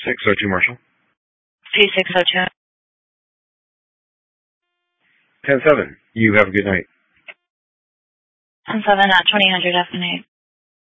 602 Marshall. C602. 10-7. You have a good night. 10-7 at 2000 F&8.